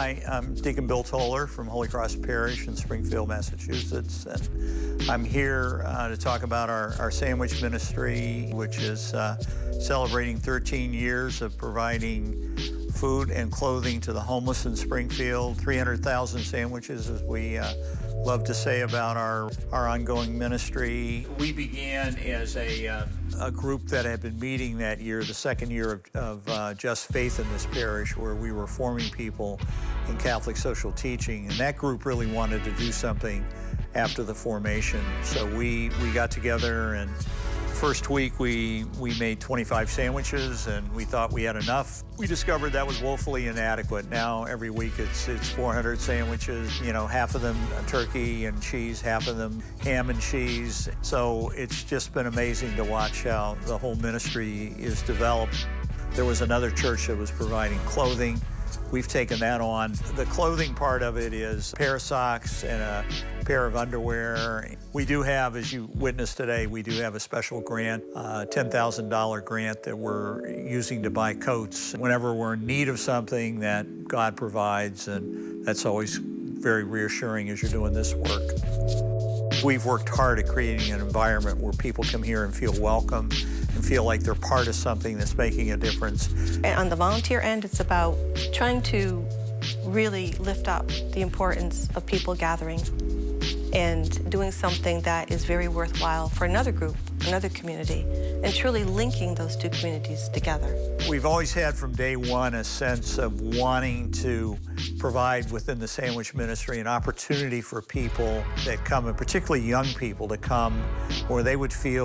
Hi, I'm Deacon Bill Toller from Holy Cross Parish in Springfield, Massachusetts. And I'm here to talk about our sandwich ministry, which is celebrating 13 years of providing food and clothing to the homeless in Springfield. 300,000 sandwiches, as we love to say about our ongoing ministry. We began as a group that had been meeting that year, the second year of Just Faith in this parish, where we were forming people in Catholic social teaching. And that group really wanted to do something after the formation. So we got together, and first week we made 25 sandwiches, and we thought we had enough. We discovered that was woefully inadequate. Now every week it's 400 sandwiches, half of them turkey and cheese, half of them ham and cheese. So it's just been amazing to watch how the whole ministry is developed. There was another church that was providing clothing. We've taken that on. The clothing part of it is a pair of socks and a pair of underwear. We do have, as you witnessed today, we do have a special grant, a $10,000 grant that we're using to buy coats whenever we're in need of something that God provides, and that's always very reassuring as you're doing this work. We've worked hard at creating an environment where people come here and feel welcome and feel like they're part of something that's making a difference. And on the volunteer end, it's about trying to really lift up the importance of people gathering and doing something that is very worthwhile for another group, another community, and truly linking those two communities together. We've always had from day one a sense of wanting to provide within the sandwich ministry an opportunity for people that come, and particularly young people, to come where they would feel